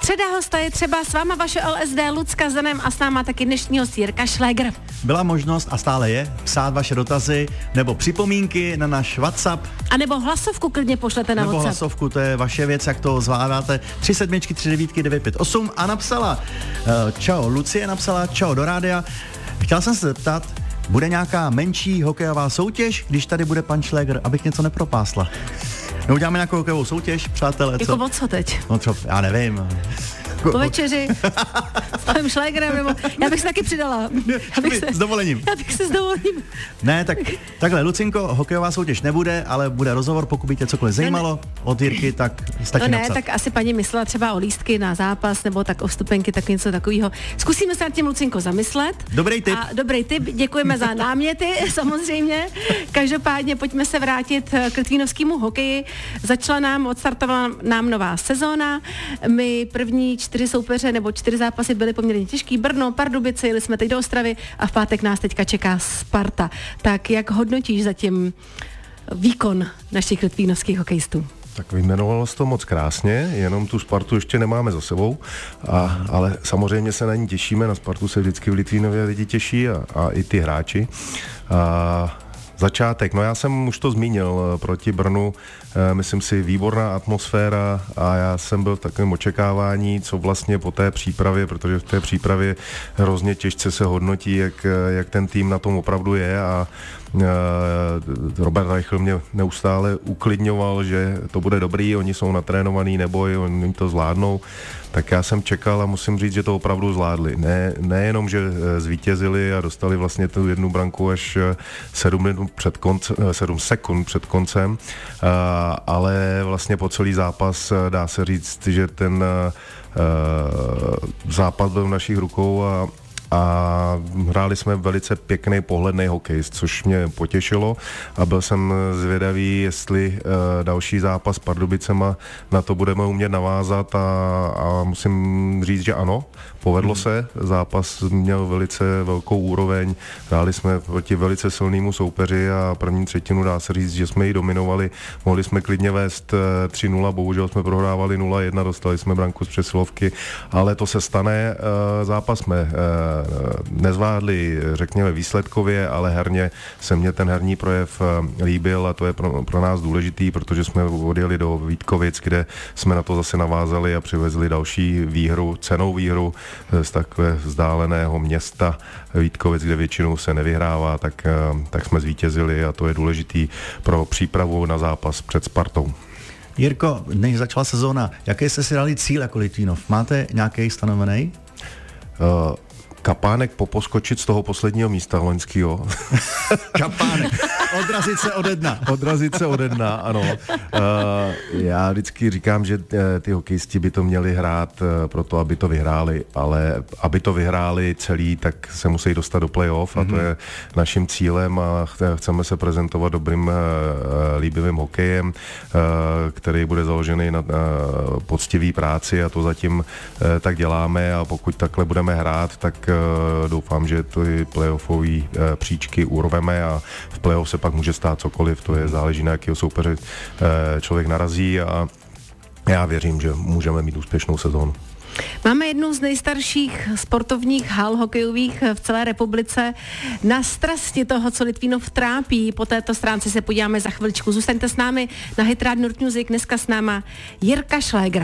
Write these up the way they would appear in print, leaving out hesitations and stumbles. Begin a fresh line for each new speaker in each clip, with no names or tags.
Středa hosta je třeba s váma vaše LSD Lucka Zanem a s náma taky dnešní host Jirka Šlégr.
Byla možnost a stále je psát vaše dotazy nebo připomínky na náš WhatsApp.
A nebo hlasovku klidně pošlete na
nebo
WhatsApp.
Hlasovku, to je vaše věc, jak to zvládáte. 373939958 a napsala, čau, Lucie napsala, čau do rádia. Chtěla jsem se zeptat, bude nějaká menší hokejová soutěž, když tady bude pan Šlégr, abych něco nepropásla. No, uděláme nějakou hokejovou soutěž, přátelé.
Jako o co teď?
No třeba, já nevím.
Po večeři s panem Šlégrem, nebo já bych se taky přidala.
S dovolením.
Já bych se s dovolením.
Ne, tak takhle, Lucinko, hokejová soutěž nebude, ale bude rozhovor, pokud by tě cokoliv zajímalo od Jirky, tak stačí napsat.
Tak asi paní myslela třeba o lístky na zápas, nebo tak o vstupenky, tak něco takového. Zkusíme se nad tím, Lucinko, zamyslet.
Dobrý tip.
A dobrý tip, děkujeme za náměty, samozřejmě. Každopádně pojďme se vrátit k litvínovskému hokeji. Odstartovala nám nová sezóna. My první 4 soupeře nebo 4 zápasy byly poměrně těžký. Brno, Pardubice, jeli jsme teď do Ostravy a v pátek nás teďka čeká Sparta. Tak jak hodnotíš zatím výkon našich litvínovských hokejistů?
Tak vyjmenovalo se to moc krásně, jenom tu Spartu ještě nemáme za sebou, ale samozřejmě se na ní těšíme, na Spartu se vždycky v Litvínově lidi těší a i ty hráči. Začátek, no já jsem už to zmínil, proti Brnu, myslím si, výborná atmosféra a já jsem byl v takovém očekávání, co vlastně po té přípravě, protože v té přípravě hrozně těžce se hodnotí, jak ten tým na tom opravdu je a Robert Reichl mě neustále uklidňoval, že to bude dobrý, oni jsou natrénovaný, neboj, oni to zvládnou, tak já jsem čekal a musím říct, že to opravdu zvládli. Nejenom, že zvítězili a dostali vlastně tu jednu branku až 7 sekund před koncem, ale vlastně po celý zápas dá se říct, že ten zápas byl v našich rukou a hráli jsme velice pěkný pohledný hokej, což mě potěšilo a byl jsem zvědavý, jestli další zápas s Pardubicema na to budeme umět navázat a musím říct, že ano, povedlo se, zápas měl velice velkou úroveň, hráli jsme proti velice silnému soupeři a první třetinu dá se říct, že jsme ji dominovali, mohli jsme klidně vést 3-0, bohužel jsme prohrávali 0-1, dostali jsme branku z přesilovky, ale to se stane, zápas jsme nezvládli, řekněme, výsledkově, ale herně se mně ten herní projev líbil a to je pro nás důležitý, protože jsme odjeli do Vítkovic, kde jsme na to zase navázali a přivezli další výhru, cennou výhru z takové vzdáleného města Vítkovic, kde většinou se nevyhrává, tak jsme zvítězili a to je důležitý pro přípravu na zápas před Spartou.
Jirko, než začala sezóna, jaký jste si dali cíl jako Litvínov? Máte nějaký stanovený?
Kapánek poposkočit z toho posledního místa loňskýho.
Kapánek. Odrazit se ode dna.
Odrazit se ode dna, ano. Já vždycky říkám, že ty hokejisti by to měli hrát proto, aby to vyhráli, ale aby to vyhráli celý, tak se musí dostat do playoff a to je naším cílem a chceme se prezentovat dobrým líbivým hokejem, který bude založený na poctivý práci a to zatím tak děláme a pokud takhle budeme hrát, tak doufám, že ty playoffové příčky urveme a v playoff se pak může stát cokoliv, to je záleží na jakého soupeře člověk narazí a já věřím, že můžeme mít úspěšnou sezónu.
Máme jednu z nejstarších sportovních hal hokejových v celé republice. Na strasti toho, co Litvínov trápí, po této stránce se podíváme za chviličku. Zůstaňte s námi na Hit Radio Nord Music, dneska s náma Jirka Šlégr.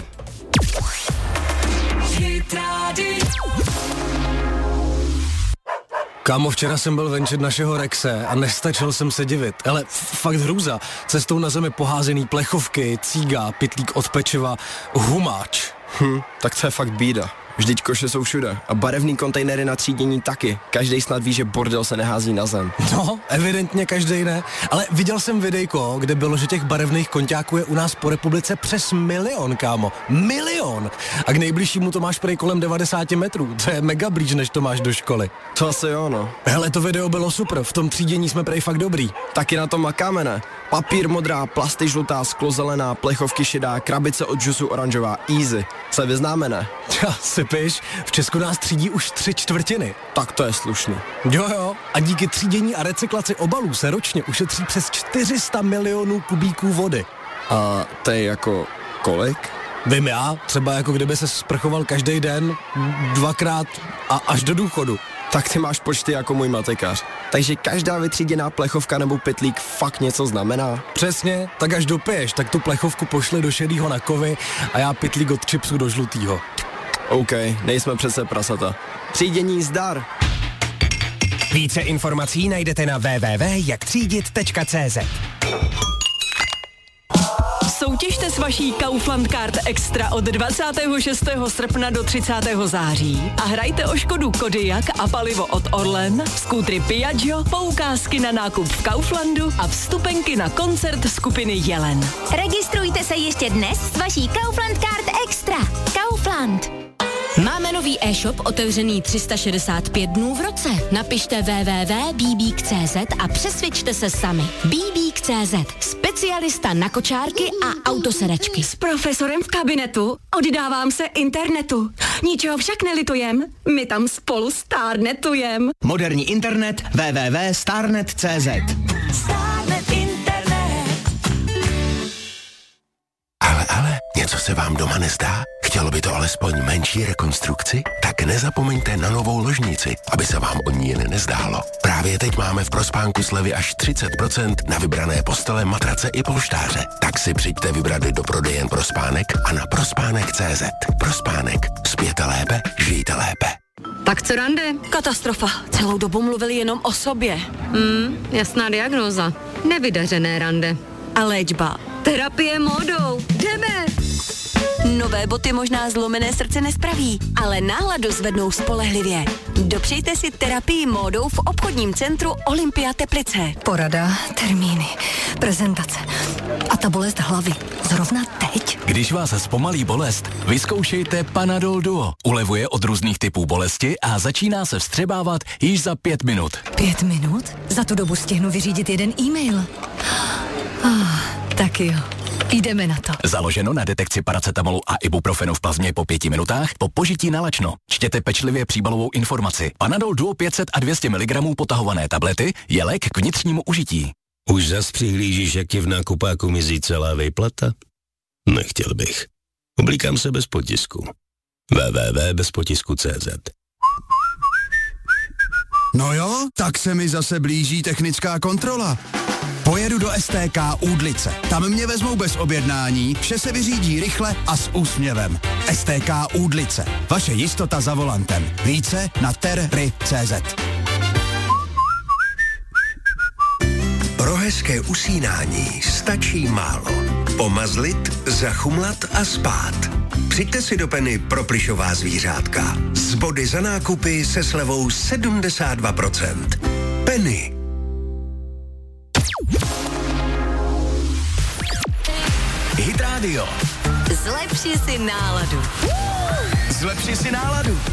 Kámo, včera jsem byl venčit našeho Rexe a nestačil jsem se divit. Ale fakt hrůza. Cestou na zemi poházený plechovky, cíga, pytlík od pečiva, humáč.
Tak to je fakt bída. Vždyť koše jsou všude a barevný kontejnery na třídění taky. Každý snad ví, že bordel se nehází na zem.
No, evidentně každej ne. Ale viděl jsem videjko, kde bylo, že těch barevných konťáků je u nás po republice přes 1 milion, kámo. 1 milion! A k nejbližšímu to máš prej kolem 90 metrů. To je mega blíž, než to máš do školy.
To asi jo, no.
Hele, to video bylo super, v tom třídění jsme prej fakt dobrý.
Taky na tom makáme, ne? Papír modrá, plasty žlutá, sklo zelená, plechovky šedá, krabice od džusu oranžová, easy. Se vyznáme, ne?
Sypiš, v Česku nás třídí už 3/4.
Tak to je slušný.
Jo, a díky třídění a recyklaci obalů se ročně ušetří přes 400 milionů kubíků vody.
A to je jako kolik?
Vím já, třeba jako kdyby se sprchoval každý den, 2krát a až do důchodu.
Tak ty máš počty jako můj matekář. Takže každá vytříděná plechovka nebo pytlík fakt něco znamená.
Přesně, tak až dopiješ, tak tu plechovku pošli do šedýho na kovy a já pytlík od chipsu do žlutýho.
OK, nejsme přece prasata. Třídění zdar.
Více informací najdete na www.jaktřídit.cz.
Soutěžte s vaší Kaufland Card Extra od 26. srpna do 30. září a hrajte o Škodu Kodiaq a palivo od Orlen, skútry Piaggio, poukázky na nákup v Kauflandu a vstupenky na koncert skupiny Jelen.
Registrujte se ještě dnes s vaší Kaufland Card Extra. Kaufland.
Máme nový e-shop otevřený 365 dnů v roce. Napište www.bbk.cz a přesvědčte se sami. bbk.cz. Specialista na kočárky a autosedačky.
S profesorem v kabinetu oddávám se internetu. Ničeho však nelitujem, my tam spolu stárnetujem.
Moderní internet www.starnet.cz.
Stárnet internet.
Ale, něco se vám doma nezdá? Chtělo by to alespoň menší rekonstrukci? Tak nezapomeňte na novou ložnici, aby se vám o ní jen nezdálo. Právě teď máme v Prospánku slevy až 30% na vybrané postele, matrace i polštáře. Tak si přijďte vybrat do prodejen Prospánek a na prospánek.cz. Prospánek. Spěte lépe, žijte lépe.
Tak co rande?
Katastrofa. Celou dobu mluvili jenom o sobě.
Jasná diagnóza. Nevydařené rande.
A léčba.
Terapie módou. Jdeme!
Nové boty možná zlomené srdce nespraví, ale náladu zvednou spolehlivě. Dopřejte si terapii módou v obchodním centru Olympia Teplice.
Porada, termíny, prezentace a ta bolest hlavy. Zrovna teď?
Když vás zpomalí bolest, vyzkoušejte Panadol Duo. Ulevuje od různých typů bolesti a začíná se vstřebávat již za 5 minut.
5 minut? Za tu dobu stihnu vyřídit jeden e-mail. Tak jo. Jdeme na to.
Založeno na detekci paracetamolu a ibuprofenu v plazmě po 5 minutách po požití nalačno. Čtěte pečlivě příbalovou informaci. Panadol Duo 500 a 200 mg potahované tablety je lék k vnitřnímu užití.
Už zas přihlížíš, jak ti v nákupáku mizí celá výplata? Nechtěl bych. Oblíkám se bez potisku. www.bezpotisku.cz.
No jo, tak se mi zase blíží technická kontrola. Pojedu do STK Údlice. Tam mě vezmou bez objednání, vše se vyřídí rychle a s úsměvem. STK Údlice. Vaše jistota za volantem. Více na terry.cz.
Pro hezké usínání stačí málo. Pomazlit, zachumlat a spát. Přijďte si do Penny pro plyšová zvířátka. Z body za nákupy se slevou 72%. Penny.
Hit Radio.
Zlepši si náladu.
Zlepši si náladu.